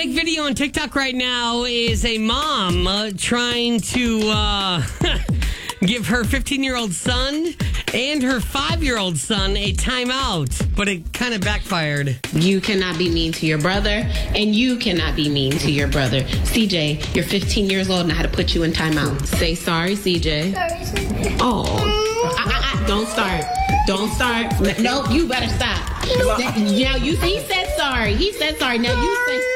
big video on TikTok right now is a mom trying to give her 15-year-old son and her 5-year-old son a timeout, but it kind of backfired. You cannot be mean to your brother, and you cannot be mean to your brother. CJ, you're 15 years old, and I had to put you in timeout. Say sorry, CJ. Sorry. Oh, don't start. Don't start. No, you better stop. Now, he said sorry. He said sorry. Now you say